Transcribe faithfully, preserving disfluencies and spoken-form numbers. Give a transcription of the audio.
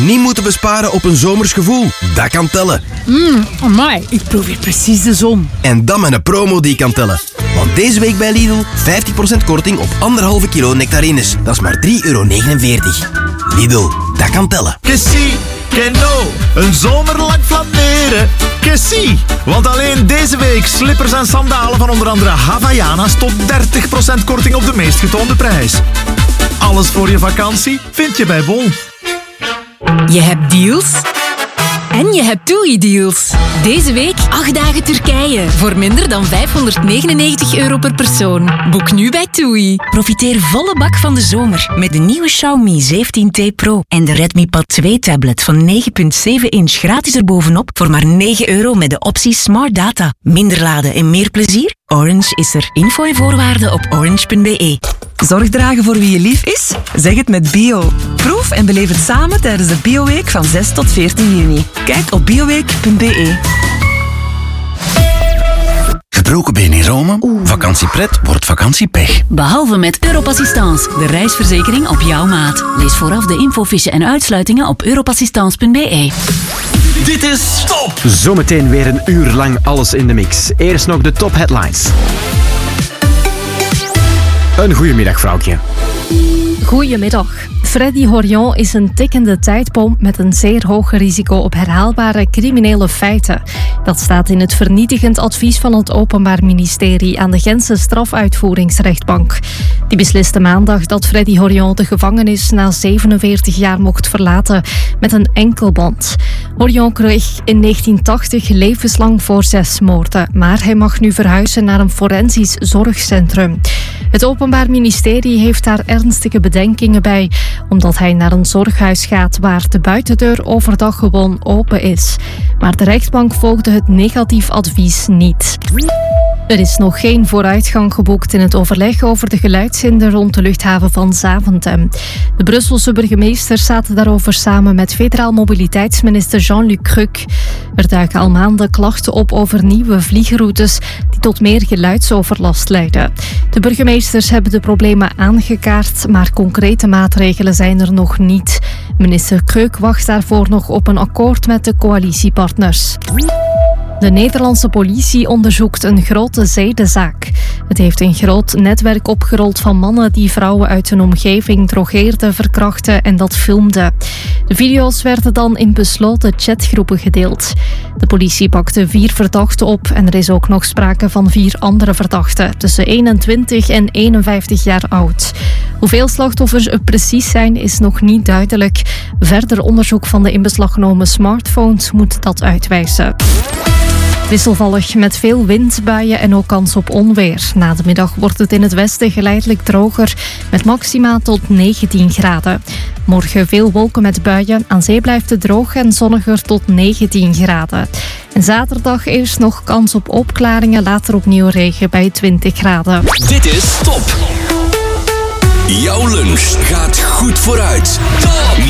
niet moeten besparen op een zomers gevoel. Dat kan tellen. Mmm, amai, ik proef hier precies de zon. En dan met een promo die kan tellen. Want deze week bij Lidl vijftig procent korting op anderhalve kilo nectarines. Dat is maar drie euro negenenveertig. Lidl, dat kan tellen. Kessie, Keno, een zomer lang flaneren. Kessie, want alleen deze week slippers en sandalen van onder andere Havaianas tot dertig procent korting op de meest getoonde prijs. Alles voor je vakantie vind je bij Bol. Je hebt deals en je hebt TUI-deals. Deze week acht dagen Turkije voor minder dan vijfhonderdnegenennegentig euro per persoon. Boek nu bij TUI. Profiteer volle bak van de zomer met de nieuwe Xiaomi zeventien T Pro en de Redmi Pad twee tablet van negen komma zeven inch gratis erbovenop voor maar negen euro met de optie Smart Data. Minder laden en meer plezier? Orange is er. Info en voorwaarden op orange punt b e. Zorg dragen voor wie je lief is? Zeg het met Bio. Proef en beleef het samen tijdens de Bioweek van zes tot veertien juni. Kijk op bioweek punt b e. Gebroken been in Rome? Vakantiepret wordt vakantiepech. Behalve met Europassistance, de reisverzekering op jouw maat. Lees vooraf de infofiche en uitsluitingen op europassistance punt b e. Dit is Top! Zometeen weer een uur lang alles in de mix. Eerst nog de top headlines. Een goedemiddag, vrouwtje. Goedemiddag. Freddy Horion is een tikkende tijdbom met een zeer hoog risico op herhaalbare criminele feiten. Dat staat in het vernietigend advies van het Openbaar Ministerie aan de Gentse strafuitvoeringsrechtbank. Die besliste maandag dat Freddy Horion de gevangenis na zevenenveertig jaar mocht verlaten met een enkelband. Horion kreeg in negentien tachtig levenslang voor zes moorden, maar hij mag nu verhuizen naar een forensisch zorgcentrum. Het Openbaar Ministerie heeft daar ernstige bedenkingen bij, omdat hij naar een zorghuis gaat waar de buitendeur overdag gewoon open is. Maar de rechtbank volgde het negatief advies niet. Er is nog geen vooruitgang geboekt in het overleg over de geluidshinder rond de luchthaven van Zaventem. De Brusselse burgemeesters zaten daarover samen met federaal mobiliteitsminister Jean-Luc Cruc. Er duiken al maanden klachten op over nieuwe vliegroutes die tot meer geluidsoverlast leiden. De burgemeesters hebben de problemen aangekaart, maar concrete maatregelen zijn er nog niet. Minister Cruc wacht daarvoor nog op een akkoord met de coalitiepartners. De Nederlandse politie onderzoekt een grote zedenzaak. Het heeft een groot netwerk opgerold van mannen die vrouwen uit hun omgeving drogeerden, verkrachten en dat filmden. De video's werden dan in besloten chatgroepen gedeeld. De politie pakte vier verdachten op en er is ook nog sprake van vier andere verdachten, tussen eenentwintig en eenenvijftig jaar oud. Hoeveel slachtoffers er precies zijn, is nog niet duidelijk. Verder onderzoek van de in beslag genomen smartphones moet dat uitwijzen. Wisselvallig met veel wind, buien en ook kans op onweer. Na de middag wordt het in het westen geleidelijk droger met maxima tot negentien graden. Morgen veel wolken met buien. Aan zee blijft het droog en zonniger tot negentien graden. En zaterdag eerst nog kans op opklaringen, later opnieuw regen bij twintig graden. Dit is Top. Jouw lunch gaat goed vooruit. Top!